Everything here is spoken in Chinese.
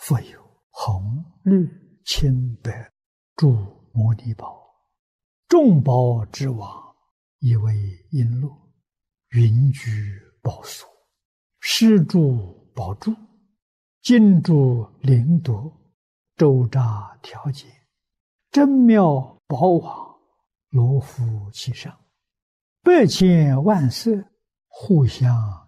复有红绿青白诸摩尼宝，众宝之王，以为璎珞，云居宝所，施诸宝柱，金珠灵铎，周匝调节，真妙宝网，罗敷其上，百千万色互相